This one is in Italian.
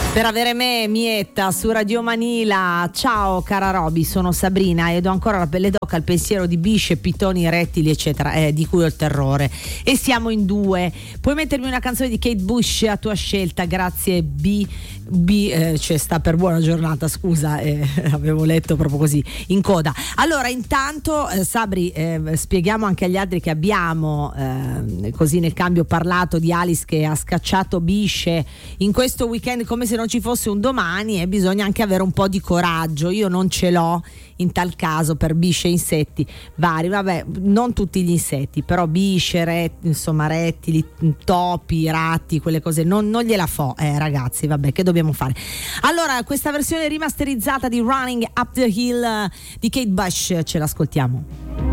Per avere me, Mietta, su Radio Manila. Ciao cara Roby, sono Sabrina ed ho ancora la pelle d'oca al pensiero di bisce, pitoni, rettili eccetera, di cui ho il terrore. E siamo in due. Puoi mettermi una canzone di Kate Bush a tua scelta? Grazie cioè sta per buona giornata, scusa, avevo letto proprio così in coda. Allora intanto Sabri, spieghiamo anche agli altri che abbiamo così nel cambio parlato di Alice che ha scacciato bisce in questo weekend come se non ci fosse un domani, e bisogna anche avere un po' di coraggio. Io non ce l'ho in tal caso per bisce e insetti vari, vabbè, non tutti gli insetti, però bisce, rettili, topi, ratti, quelle cose non gliela fo, ragazzi, vabbè, che dobbiamo fare? Allora, questa versione rimasterizzata di Running Up the Hill di Kate Bush, ce l'ascoltiamo.